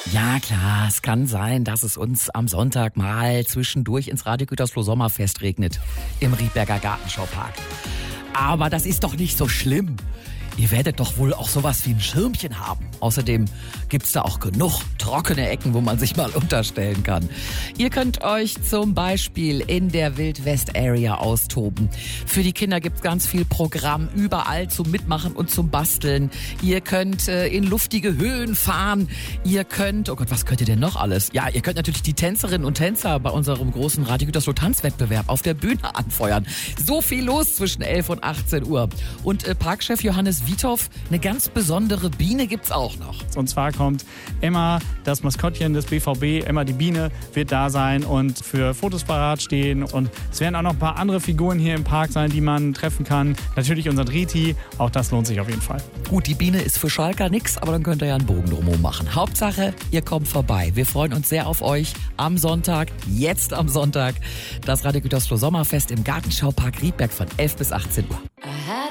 Ja klar, es kann sein, dass es uns am Sonntag mal zwischendurch ins Radio Gütersloh Sommerfest regnet. Im Riedberger Gartenschaupark. Aber das ist doch nicht so schlimm. Ihr werdet doch wohl auch sowas wie ein Schirmchen haben. Außerdem gibt's da auch genug trockene Ecken, wo man sich mal unterstellen kann. Ihr könnt euch zum Beispiel in der Wild-West-Area austoben. Für die Kinder gibt's ganz viel Programm, überall zum Mitmachen und zum Basteln. Ihr könnt in luftige Höhen fahren. Ihr könnt, oh Gott, was könnt ihr denn noch alles? Ja, ihr könnt natürlich die Tänzerinnen und Tänzer bei unserem großen Radio Gütersloh Tanzwettbewerb auf der Bühne anfeuern. So viel los zwischen 11 und 18 Uhr. Und Parkchef Johannes Wiethoff, eine ganz besondere Biene gibt's auch noch. Und zwar kommt Emma, das Maskottchen des BVB, Emma die Biene, wird da sein und für Fotos parat stehen. Und es werden auch noch ein paar andere Figuren hier im Park sein, die man treffen kann. Natürlich unser Driti, auch das lohnt sich auf jeden Fall. Gut, die Biene ist für Schalker nix, aber dann könnt ihr ja einen Bogen drumherum machen. Hauptsache, ihr kommt vorbei. Wir freuen uns sehr auf euch am Sonntag, jetzt am Sonntag, das Radio Gütersloh Sommerfest im Gartenschaupark Riedberg von 11 bis 18 Uhr.